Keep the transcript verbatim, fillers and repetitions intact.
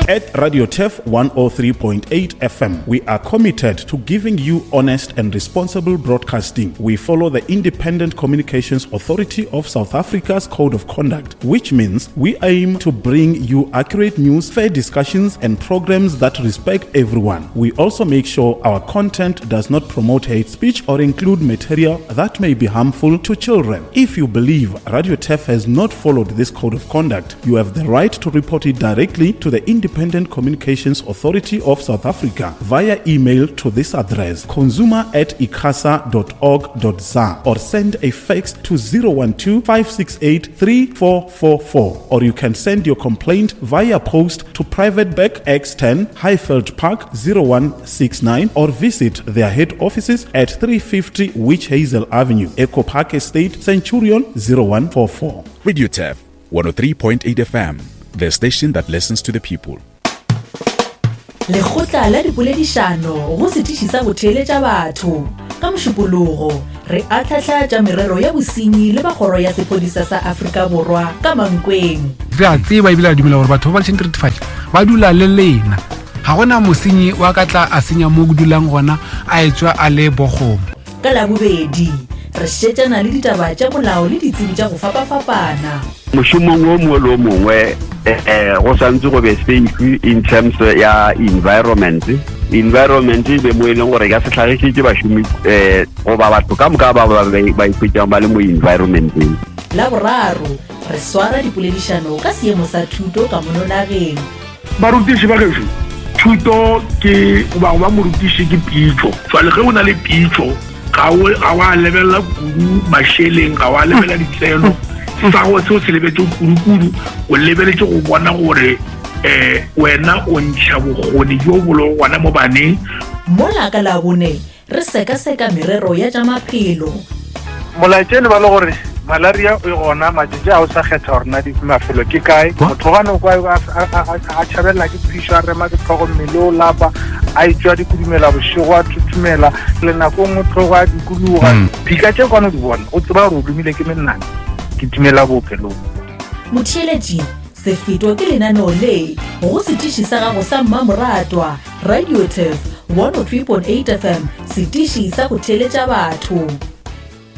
At Radio T E F one oh three point eight F M, we are committed to giving you honest and responsible broadcasting. We follow the Independent Communications Authority of South Africa's Code of Conduct, which means we aim to bring you accurate news, fair discussions, and programs that respect everyone. We also make sure our content does not promote hate speech or include material that may be harmful to children. If you believe Radio T E F has not followed this Code of Conduct, you have the right to report it directly to the Independent Communications Authority of South Africa via email to this address, consumer at icasa dot org dot za, or send a fax to zero one two, five six eight, three four four four, or you can send your complaint via post to Private Back X ten, Highfield Park zero one six nine, or visit their head offices at three fifty Witch Hazel Avenue, Echo Park Estate, Centurion zero one four four. Radio T E F one oh three point eight F M, the station that listens to the people. Lekgotla la dipoledišano go setiši sa botheletša batho ka mošupologo re atlhahlatša merero ya bosenyi le bagoro ya sepodisa sa Afrika Borwa ka Mankweng. Re a tseba ebile a dumela gore batho ba ba ba dula le lena ga gona mosenyi wa ka tla a senya mo go dulang gona a etswa a le bogomo. Ka la bobedi re šetšana le ditaba tša molao le ditsebi tša go fapafapana. Mošomong o mongwe le o mongwe eh go santse go be safe in terms ya environment. Environment be mo eleng gore ka se tlhagišitše bašomi eh go ba batho ka moka ba ba ba ipetšang ba le mo environmenteng. La boraro re swara dipoledišano ka seemo sa thuto ka mononageng. Barutiši ba gešo thuto ke ba ba morutiši ke pitšo jwale ge o na le pitšo ga o ga wa lebella kudu masheleng ga wa lebella ditseno sa go se o se lebetse kudu o lebeletse go bona gore eh wena o ntšha bogoni jo bolo gona mo baneng. Mola ka la bone re seka seka merero ya tša maphelo. Molaetšene ba le gore malaria e gona matšatši a o sa kgetha gore na di mafelo ke kae motho gane kwa a tšhabela ke phišo a rema ke tlhogommele o lapa a etswa dikudumela bošego a thuthumela le nako nngwe tlhogo a dikologa phika tše kwane di bona o tseba gore o dumile ke mennane ke tumela boopelong. Motheletši se fetwa ke lenaneo le go setiši sa gago sa mmamoratwa Radio T E F one oh three point eight F M, setiši sa go theletša batho.